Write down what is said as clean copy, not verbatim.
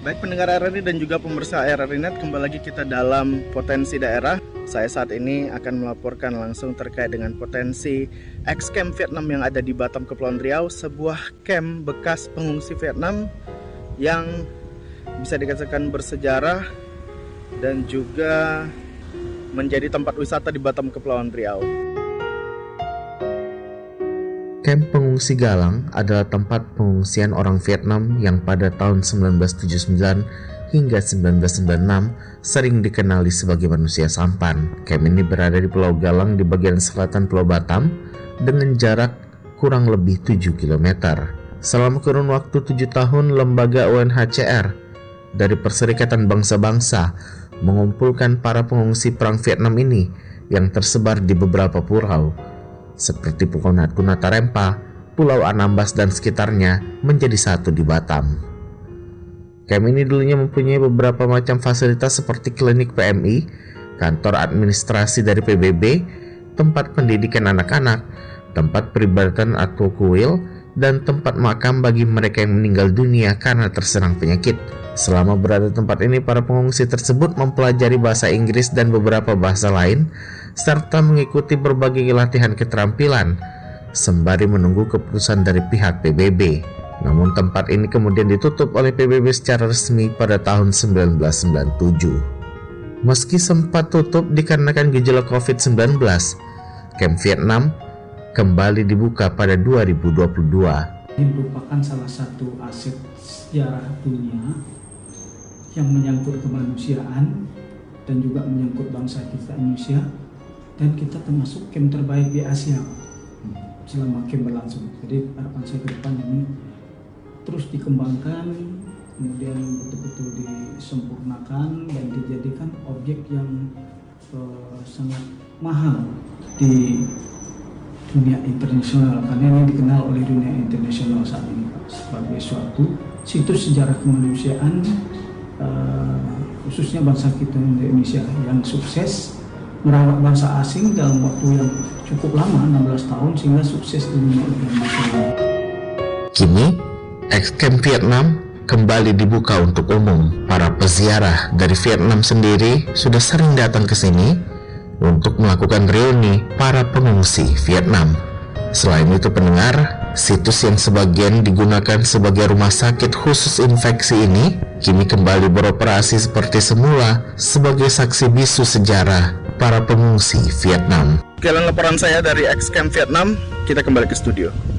Baik pendengar RRI dan juga pemirsa RRI Net, kembali lagi kita dalam Potensi Daerah. Saya saat ini akan melaporkan langsung terkait dengan potensi ex-camp Vietnam yang ada di Batam, Kepulauan Riau. Sebuah camp bekas pengungsi Vietnam yang bisa dikatakan bersejarah dan juga menjadi tempat wisata di Batam, Kepulauan Riau. Kamp Pengungsi Galang adalah tempat pengungsian orang Vietnam yang pada tahun 1979 hingga 1996 sering dikenali sebagai manusia sampan. Kamp ini berada di Pulau Galang di bagian selatan Pulau Batam dengan jarak kurang lebih 7 km. Selama kurun waktu 7 tahun, lembaga UNHCR dari Perserikatan Bangsa-Bangsa mengumpulkan para pengungsi perang Vietnam ini yang tersebar di beberapa pulau seperti Pulau Natuna Tarempa, Pulau Anambas dan sekitarnya menjadi satu di Batam. Camp ini dulunya mempunyai beberapa macam fasilitas seperti klinik PMI, kantor administrasi dari PBB, tempat pendidikan anak-anak, tempat peribadatan atau kuil, dan tempat makam bagi mereka yang meninggal dunia karena terserang penyakit. Selama berada di tempat ini, para pengungsi tersebut mempelajari bahasa Inggris dan beberapa bahasa lain, serta mengikuti berbagai latihan keterampilan, sembari menunggu keputusan dari pihak PBB. Namun tempat ini kemudian ditutup oleh PBB secara resmi pada tahun 1997. Meski sempat tutup dikarenakan gejala COVID-19, Camp Vietnam kembali dibuka pada 2022. Ini merupakan salah satu aset sejarah dunia yang menyangkut kemanusiaan dan juga menyangkut bangsa kita Indonesia, dan kita termasuk camp terbaik di Asia selama camp berlangsung. Jadi harapan saya ke depan ini terus dikembangkan, kemudian betul-betul disempurnakan dan dijadikan objek yang sangat mahal di dunia internasional, karena ini dikenal oleh dunia internasional saat ini sebagai suatu situs sejarah kemanusiaan, khususnya bangsa kita Indonesia yang sukses merawat bangsa asing dalam waktu yang cukup lama, 16 tahun, sehingga sukses di dunia internasional. Kini, ex-camp Vietnam kembali dibuka untuk umum. Para peziarah dari Vietnam sendiri sudah sering datang ke sini untuk melakukan reuni para pengungsi Vietnam. Selain itu pendengar, situs yang sebagian digunakan sebagai rumah sakit khusus infeksi ini kini kembali beroperasi seperti semula sebagai saksi bisu sejarah para pengungsi Vietnam. Sekian laporan saya dari ex-camp Vietnam, kita kembali ke studio.